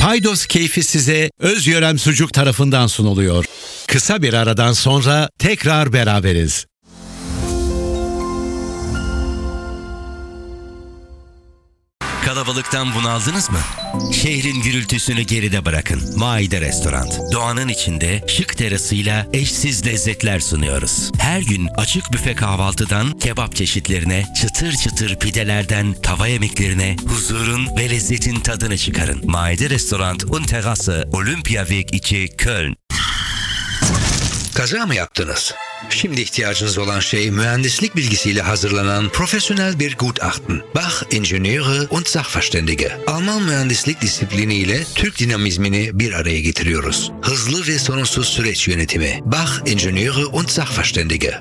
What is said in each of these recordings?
Paydos keyfi size Özyörem Sucuk tarafından sunuluyor. Kısa bir aradan sonra tekrar beraberiz. Kalabalıktan bunaldınız mı? Şehrin gürültüsünü geride bırakın. Maide Restoran. Doğanın içinde şık terasıyla eşsiz lezzetler sunuyoruz. Her gün açık büfe kahvaltıdan kebap çeşitlerine, çıtır çıtır pidelerden tava yemeklerine huzurun ve lezzetin tadını çıkarın. Maide Restoran und Terrasse, Olympiaweg 2, Köln. Kaza mı yaptınız? Şimdi ihtiyacınız olan şey mühendislik bilgisiyle hazırlanan profesyonel bir Gutachten. Bach Ingenieure und Sachverständige. Alman mühendislik disipliniyle Türk dinamizmini bir araya getiriyoruz. Hızlı ve sorunsuz süreç yönetimi. Bach Ingenieure und Sachverständige.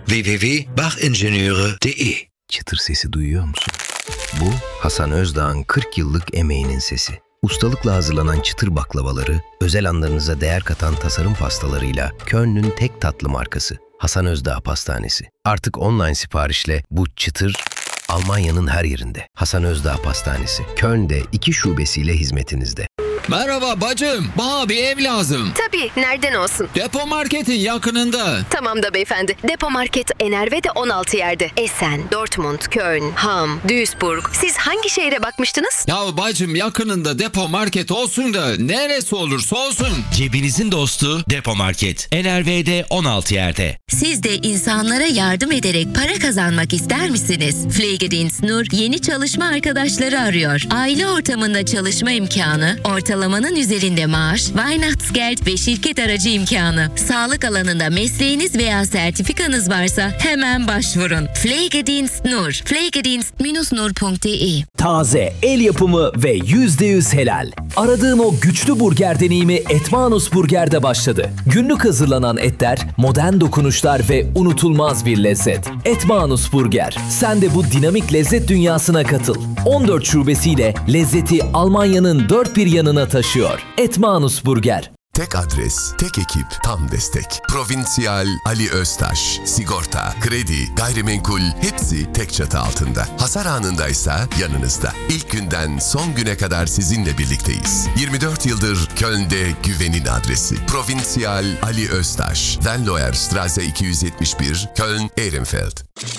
www.bachingenieure.de. Çıtır sesi duyuyor musun? Bu Hasan Özdağ'ın 40 yıllık emeğinin sesi. Ustalıkla hazırlanan çıtır baklavaları, özel anlarınıza değer katan tasarım pastalarıyla Köln'ün tek tatlı markası Hasan Özdağ Pastanesi. Artık online siparişle bu çıtır Almanya'nın her yerinde. Hasan Özdağ Pastanesi, Köln'de 2 şubesiyle hizmetinizde. Merhaba bacım, bana bir ev lazım. Tabii, nereden olsun? Depo marketin yakınında. Tamam da beyefendi. Depo market Enerve'de 16 yerde. Essen, Dortmund, Köln, Hamm, Duisburg. Siz hangi şehre bakmıştınız? Ya bacım yakınında depo market olsun da neresi olursa olsun. Cebinizin dostu Depo Market. Enerve'de 16 yerde. Siz de insanlara yardım ederek para kazanmak ister misiniz? Pflegedienst Nur yeni çalışma arkadaşları arıyor. Aile ortamında çalışma imkanı, ortalamanın üzerinde maaş, Weihnachtsgeld ve şirket aracı imkanı. Sağlık alanında mesleğiniz veya sertifikanız varsa hemen başvurun. Pflegedienst Nur. Pflegedienst-nur.de. Taze, el yapımı ve %100 helal. Aradığın o güçlü burger deneyimi Etmanus Burger'de başladı. Günlük hazırlanan etler, modern dokunuşlar ve unutulmaz bir lezzet. Etmanus Burger. Sen de bu dinamik lezzet dünyasına katıl. 14 şubesiyle lezzeti Almanya'nın dört bir yanına taşıyor. Etmanus Burger. Tek adres, tek ekip, tam destek. Provincial Ali Öztaş. Sigorta, kredi, gayrimenkul hepsi tek çatı altında. Hasar anındaysa yanınızda. İlk günden son güne kadar sizinle birlikteyiz. 24 yıldır Köln'de güvenin adresi. Provincial Ali Öztaş. Venloer Straße 271, Köln, Ehrenfeld.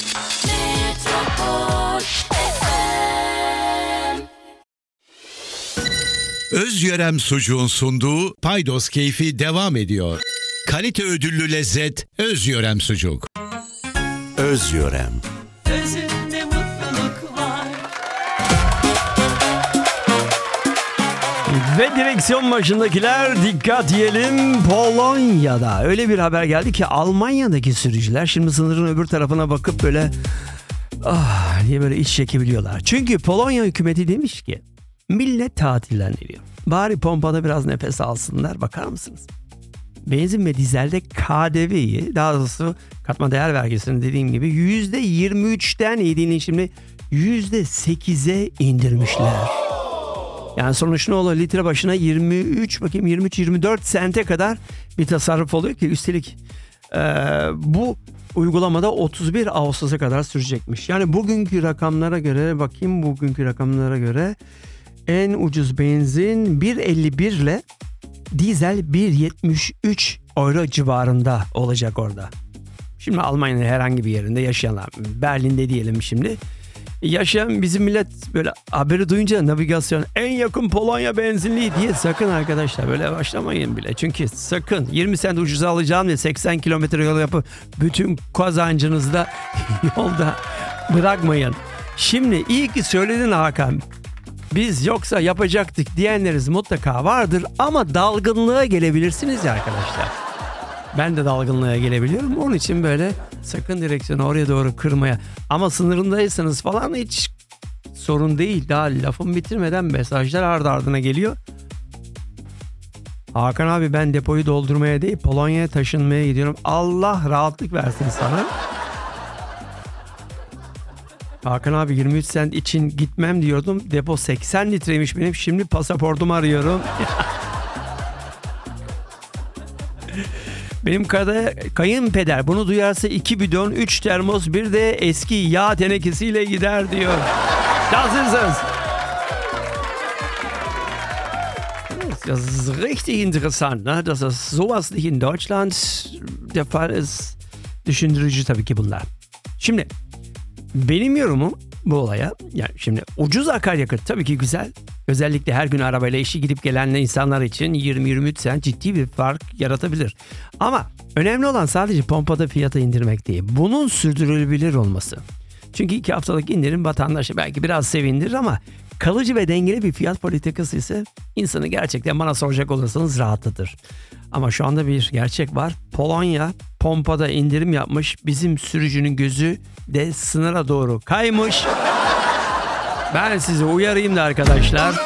Özyörem Sucuğun sunduğu Paydos keyfi devam ediyor. Kalite ödüllü lezzet Özyörem Sucuk. Özyörem. Özünde mutluluk var. Ve direksiyon başındakiler dikkat diyelim, Polonya'da öyle bir haber geldi ki Almanya'daki sürücüler şimdi sınırın öbür tarafına bakıp böyle diye böyle iç çekebiliyorlar. Çünkü Polonya hükümeti demiş ki millet tatillendiriyor. Bari pompada biraz nefes alsınlar. Bakar mısınız? Benzin ve dizelde KDV'yi, daha doğrusu katma değer vergisini dediğim gibi %23'ten yediğini şimdi %8'e indirmişler. Yani sonuç ne oluyor? Litre başına 23-24 sente kadar bir tasarruf oluyor ki üstelik bu uygulamada 31 Ağustos'a kadar sürecekmiş. Yani bugünkü rakamlara göre en ucuz benzin 1.51 ile dizel 1.73 euro civarında olacak orada. Şimdi Almanya'nın herhangi bir yerinde yaşayanlar, Berlin'de diyelim şimdi, yaşayan bizim millet böyle haberi duyunca navigasyon en yakın Polonya benzinliği diye sakın arkadaşlar böyle başlamayın bile. Çünkü sakın 20 sent ucuza alacağım ve 80 kilometre yol yapıp bütün kazancınızı da yolda bırakmayın. Şimdi iyi ki söyledin Hakan. Biz yoksa yapacaktık diyenleriniz mutlaka vardır ama dalgınlığa gelebilirsiniz ya arkadaşlar. Ben de dalgınlığa gelebiliyorum. Onun için böyle sakın direksiyonu oraya doğru kırmaya. Ama sınırındaysanız falan hiç sorun değil. Daha lafımı bitirmeden mesajlar ardı ardına geliyor. Hakan abi ben depoyu doldurmaya değil Polonya'ya taşınmaya gidiyorum. Allah rahatlık versin sana. Hakan abi 23 sent için gitmem diyordum. Depo 80 litreymiş benim. Şimdi pasaportumu arıyorum. Benim kayınpeder bunu duyarsa 2 bidon, 3 termos, bir de eski yağ tenekesiyle gider diyor. Nasılsınız? Das ist richtig interessant, ne? Dass das sowas nicht in Deutschland der Fall ist. Düşündürücü tabii ki bunlar. Şimdi benim yorumum bu olaya. Yani şimdi ucuz akaryakıt tabii ki güzel. Özellikle her gün arabayla işe gidip gelen insanlar için 20-23 sent ciddi bir fark yaratabilir. Ama önemli olan sadece pompada fiyatı indirmek değil. Bunun sürdürülebilir olması. Çünkü 2 haftalık indirim vatandaşı belki biraz sevindirir ama kalıcı ve dengeli bir fiyat politikası ise insanı gerçekten bana soracak olursanız rahatlatır. Ama şu anda bir gerçek var. Polonya pompada indirim yapmış. Bizim sürücünün gözü de sınıra doğru kaymış. Ben sizi uyarayım da arkadaşlar.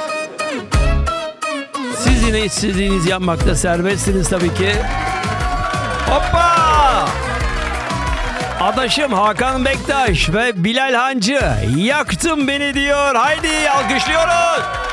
Siz yine istediğinizi yapmakta serbestsiniz tabii ki. Hoppa! Adaşım Hakan Bektaş ve Bilal Hancı yaktın beni diyor. Haydi alkışlıyoruz.